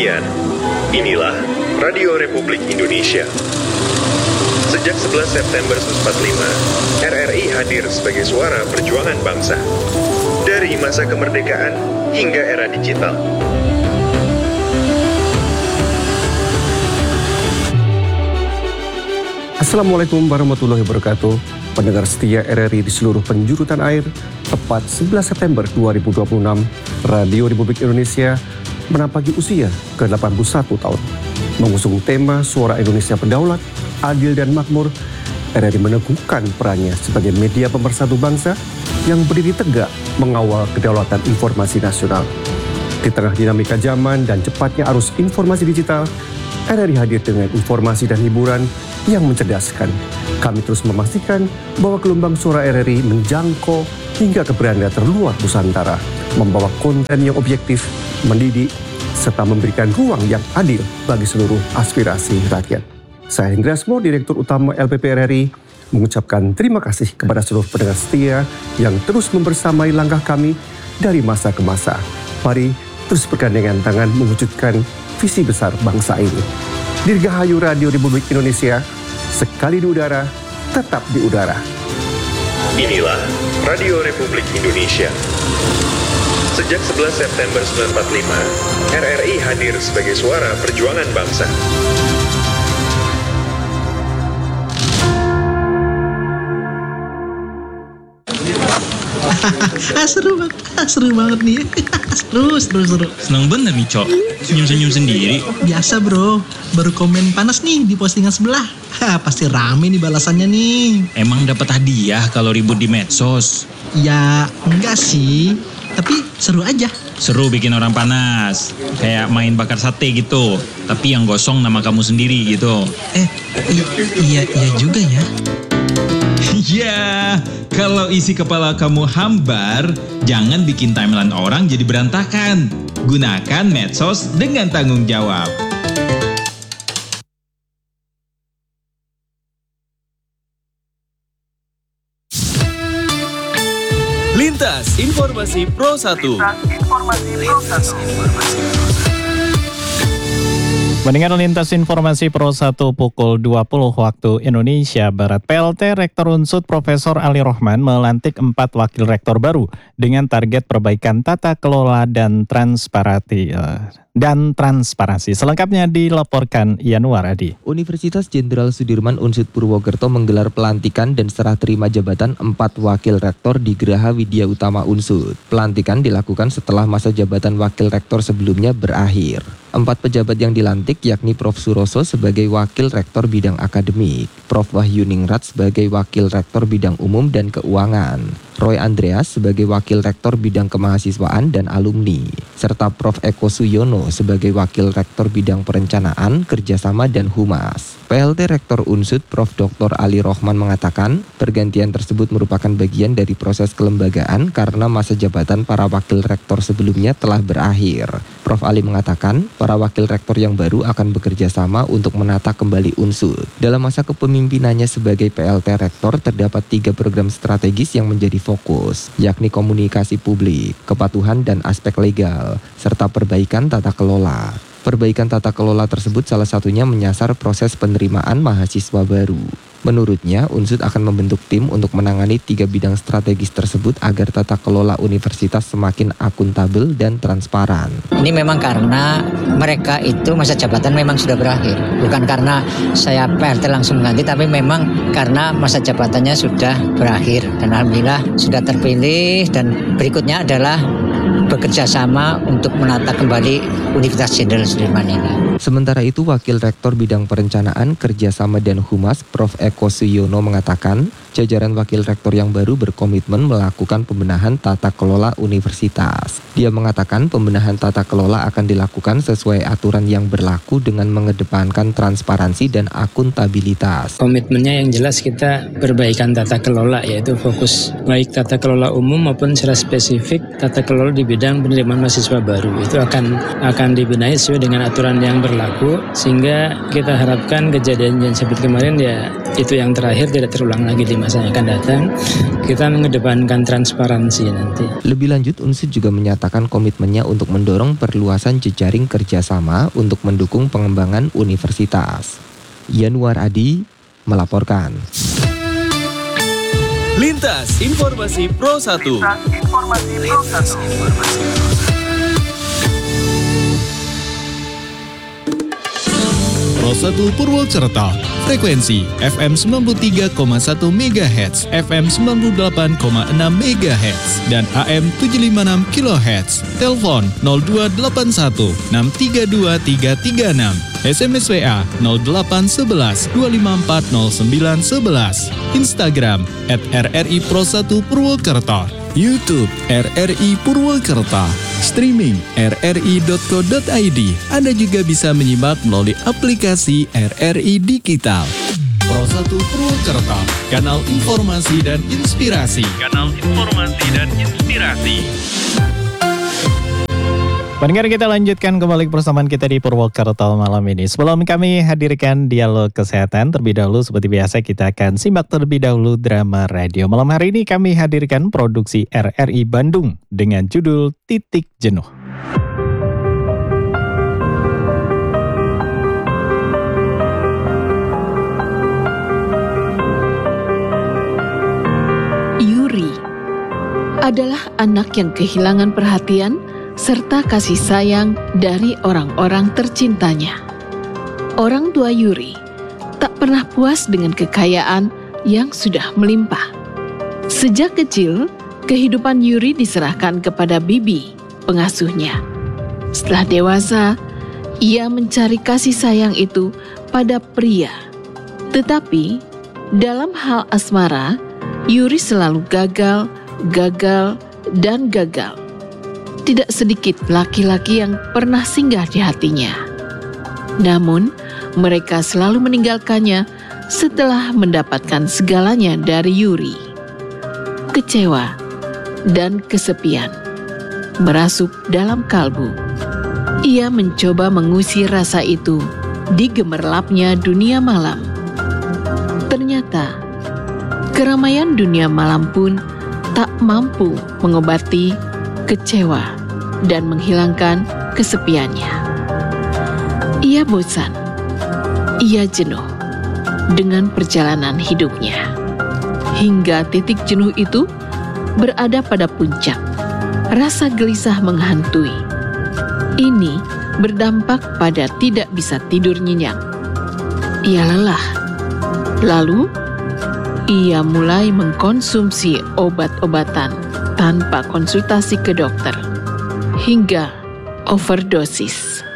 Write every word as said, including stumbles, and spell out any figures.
sekalian, inilah Radio Republik Indonesia. Sejak sebelas September seribu sembilan ratus empat puluh lima, R R I hadir sebagai suara perjuangan bangsa. Dari masa kemerdekaan hingga era digital. Assalamualaikum warahmatullahi wabarakatuh. Pendengar setia R R I di seluruh penjuru tanah air, tepat sebelas September dua ribu dua puluh enam, Radio Republik Indonesia menapaki usia ke delapan puluh satu tahun. Mengusung tema Suara Indonesia Berdaulat, Adil dan Makmur, R R I meneguhkan perannya sebagai media pemersatu bangsa yang berdiri tegak mengawal kedaulatan informasi nasional. Di tengah dinamika zaman dan cepatnya arus informasi digital, R R I hadir dengan informasi dan hiburan yang mencerdaskan. Kami terus memastikan bahwa gelombang suara R R I menjangkau hingga ke beranda terluar Nusantara, membawa konten yang objektif, mendidik, serta memberikan ruang yang adil bagi seluruh aspirasi rakyat. Saya Hendriasmo, Direktur Utama L P P R R I, mengucapkan terima kasih kepada seluruh pendengar setia yang terus membersamai langkah kami dari masa ke masa. Mari terus bergandengan tangan mewujudkan visi besar bangsa ini. Dirgahayu Radio Republik Indonesia, sekali di udara, tetap di udara. Inilah Radio Republik Indonesia. Sejak sebelas September seribu sembilan ratus empat puluh lima, R R I hadir sebagai suara perjuangan bangsa. ah, seru banget, ah, seru banget nih. seru, seru, seru. Seneng bener nih, Cok. Senyum-senyum sendiri. Biasa, bro. Baru komen panas nih di postingan sebelah. Hah, pasti rame nih balasannya nih. Emang dapat hadiah kalau ribut di medsos? Ya, enggak sih. Tapi seru aja. Seru bikin orang panas. Kayak main bakar sate gitu. Tapi yang gosong nama kamu sendiri gitu. Eh, i- iya, iya juga ya. Ya, kalau isi kepala kamu hambar, jangan bikin timeline orang jadi berantakan. Gunakan medsos dengan tanggung jawab. Lintas Informasi Pro satu. Lintas Informasi Pro satu. Mendengar Lintas Informasi Pro satu pukul dua puluh waktu Indonesia Barat. P L T Rektor Unsud Profesor Ali Rohman melantik empat wakil rektor baru dengan target perbaikan tata kelola dan transparansi. dan transparansi. Selengkapnya dilaporkan Yanuar Adi. Universitas Jenderal Sudirman Unsud Purwokerto menggelar pelantikan dan serah terima jabatan empat wakil rektor di Geraha Widya Utama Unsud. Pelantikan dilakukan setelah masa jabatan wakil rektor sebelumnya berakhir. Empat pejabat yang dilantik yakni Profesor Suroso sebagai wakil rektor bidang akademik, Profesor Wahyu Ningrat sebagai wakil rektor bidang umum dan keuangan, Roy Andreas sebagai wakil rektor bidang kemahasiswaan dan alumni, serta Profesor Eko Suyono sebagai wakil rektor bidang perencanaan, kerjasama dan humas. P L T Rektor Unsud Profesor Doktor Ali Rohman mengatakan pergantian tersebut merupakan bagian dari proses kelembagaan karena masa jabatan para wakil rektor sebelumnya telah berakhir. Profesor Ali mengatakan para wakil rektor yang baru akan bekerja sama untuk menata kembali Unsud. Dalam masa kepemimpinannya sebagai P L T Rektor terdapat tiga program strategis yang menjadi fokus, yakni komunikasi publik, kepatuhan dan aspek legal, serta perbaikan tata kelola. Perbaikan tata kelola tersebut salah satunya menyasar proses penerimaan mahasiswa baru. Menurutnya, Unsud akan membentuk tim untuk menangani tiga bidang strategis tersebut agar tata kelola universitas semakin akuntabel dan transparan. Ini memang karena mereka itu masa jabatan memang sudah berakhir. Bukan karena saya P L T langsung mengganti, tapi memang karena masa jabatannya sudah berakhir. Dan alhamdulillah sudah terpilih dan berikutnya adalah bekerja sama untuk menata kembali Universitas Jenderal Sudirman ini. Sementara itu, Wakil Rektor Bidang Perencanaan, Kerjasama dan Humas Profesor Eko Suyono mengatakan, jajaran Wakil Rektor yang baru berkomitmen melakukan pembenahan tata kelola universitas. Dia mengatakan pembenahan tata kelola akan dilakukan sesuai aturan yang berlaku dengan mengedepankan transparansi dan akuntabilitas. Komitmennya yang jelas kita perbaikan tata kelola, yaitu fokus baik tata kelola umum maupun secara spesifik tata kelola di bidang bidang penerimaan mahasiswa baru. Itu akan akan dibenahi sesuai dengan aturan yang berlaku, sehingga kita harapkan kejadian yang seperti kemarin ya itu yang terakhir, tidak terulang lagi di masa yang akan datang. Kita mengedepankan transparansi nanti. Lebih lanjut, Unsud juga menyatakan komitmennya untuk mendorong perluasan jejaring kerjasama untuk mendukung pengembangan universitas. Yanuar Adi melaporkan. Lintas Informasi Pro satu. Lintas Informasi Pro satu. Pro satu Purwokerto, frekuensi F M sembilan puluh tiga koma satu megahertz, F M sembilan puluh delapan koma enam megahertz, dan A M tujuh lima enam kilohertz. Telepon nol dua delapan satu enam tiga dua tiga tiga enam. S M S W A nol delapan satu satu dua lima empat nol sembilan satu satu. Instagram at R R I Pro satu Purwokerto. YouTube R R I Purwokerto. Streaming r r i dot co dot i d. Anda juga bisa menyimak melalui aplikasi R R I Digital. Pro satu Purwokerto, kanal informasi dan inspirasi. Kanal informasi dan inspirasi. Pendengar, kita lanjutkan kembali persamaan kita di Purwokerto malam ini. Sebelum kami hadirkan dialog kesehatan, terlebih dahulu seperti biasa kita akan simak terlebih dahulu drama radio. Malam hari ini kami hadirkan produksi R R I Bandung dengan judul Titik Jenuh. Yuri adalah anak yang kehilangan perhatian serta kasih sayang dari orang-orang tercintanya. Orang tua Yuri tak pernah puas dengan kekayaan yang sudah melimpah. Sejak kecil, kehidupan Yuri diserahkan kepada Bibi, pengasuhnya. Setelah dewasa, ia mencari kasih sayang itu pada pria. Tetapi, dalam hal asmara, Yuri selalu gagal, gagal, dan gagal. Tidak sedikit laki-laki yang pernah singgah di hatinya. Namun, mereka selalu meninggalkannya setelah mendapatkan segalanya dari Yuri. Kecewa dan kesepian merasuk dalam kalbu. Ia mencoba mengusir rasa itu di gemerlapnya dunia malam. Ternyata, keramaian dunia malam pun tak mampu mengobati kecewa dan menghilangkan kesepiannya. Ia bosan, ia jenuh dengan perjalanan hidupnya. Hingga titik jenuh itu berada pada puncak, rasa gelisah menghantui. Ini berdampak pada tidak bisa tidur nyenyak. Ia lelah, lalu ia mulai mengkonsumsi obat-obatan tanpa konsultasi ke dokter, hingga overdosis.